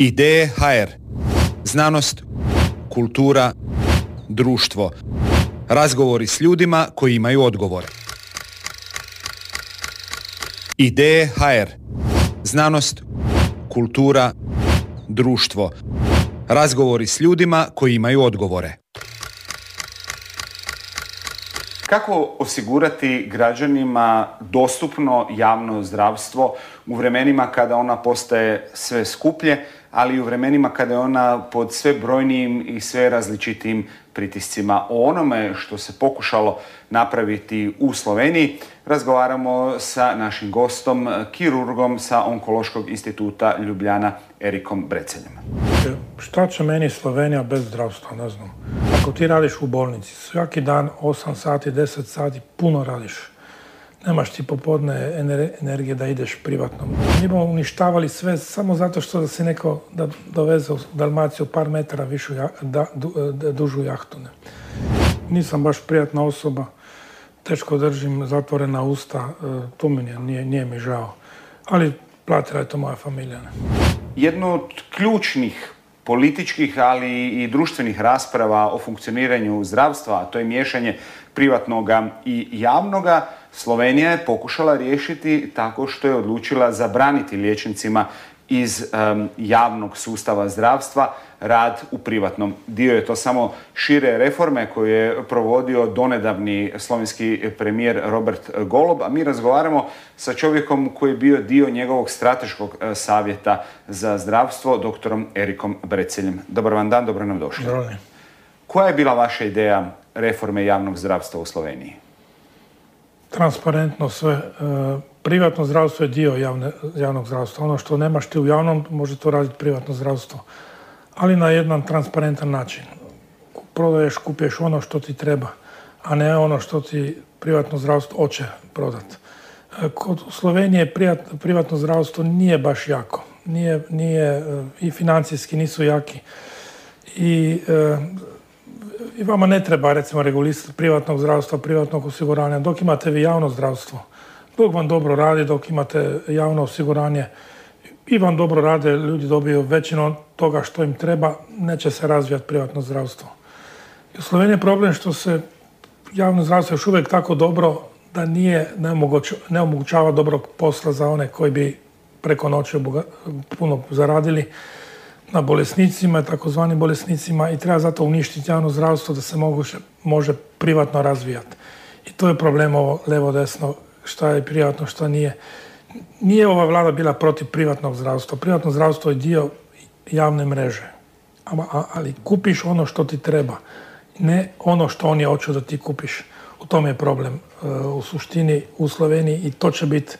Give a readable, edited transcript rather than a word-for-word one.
Ideje HR. Znanost, kultura, društvo. Razgovori s ljudima koji imaju odgovor. Ideje HR. Znanost, kultura, društvo. Razgovori s ljudima koji imaju odgovore. Kako osigurati građanima dostupno javno zdravstvo u vremenima kada ona postaje sve skuplje, ali i u vremenima kada je ona pod sve brojnijim i sve različitim pritiscima? O onome što se pokušalo napraviti u Sloveniji razgovaramo sa našim gostom, kirurgom sa Onkološkog instituta Ljubljana, Erikom Breceljem. Šta će meni Slovenija bez zdravstva, ne znam. Ako ti radiš u bolnici, svaki dan 8 sati, 10 sati, puno radiš. Nemaš ti popodne energije da ideš privatno. Mi bomo uništavali sve samo zato što da se neko doveze u Dalmaciju par metara višu, dužu jahtu. Ne. Nisam baš prijatna osoba, teško držim zatvorena usta, to mi nije mi žao. Ali platila je to moja familija. Ne. Jedno od ključnih političkih, ali i društvenih rasprava o funkcioniranju zdravstva, a to je miješanje privatnoga i javnoga, Slovenija je pokušala riješiti tako što je odlučila zabraniti liječnicima iz javnog sustava zdravstva rad u privatnom. Dio je to samo šire reforme koju je provodio donedavni slovenski premijer Robert Golob, a mi razgovaramo sa čovjekom koji je bio dio njegovog strateškog savjeta za zdravstvo, doktorom Erikom Breceljem. Dobar vam dan, dobro nam došli. Dobar. Koja je bila vaša ideja reforme javnog zdravstva u Sloveniji? Transparentno sve. Privatno zdravstvo je dio javnog zdravstva. Ono što nemaš ti u javnom, može to raditi privatno zdravstvo. Ali na jedan transparentan način. Prodaješ, kupuješ ono što ti treba, a ne ono što ti privatno zdravstvo hoće prodati. Kod Slovenije privatno zdravstvo nije baš jako. Nije i financijski nisu jaki. I vama ne treba, recimo, regulisati privatnog zdravstva, privatnog osiguranja. Dok imate vi javno zdravstvo, dok vam dobro radi, dok imate javno osiguranje i vam dobro rade, ljudi dobiju većinu toga što im treba, neće se razvijati privatno zdravstvo. I u Sloveniji je problem što se javno zdravstvo još uvijek tako dobro da ne omogućava dobrog posla za one koji bi preko noći puno zaradili na bolesnicima, takozvanim bolesnicima, i treba zato uništiti javno zdravstvo da se može privatno razvijati. I to je problem ovo levo-desno, šta je privatno, šta nije. Nije ova vlada bila protiv privatnog zdravstva. Privatno zdravstvo je dio javne mreže. Ali kupiš ono što ti treba, ne ono što oni hoće da ti kupiš. U tom je problem u suštini u Sloveniji i to će biti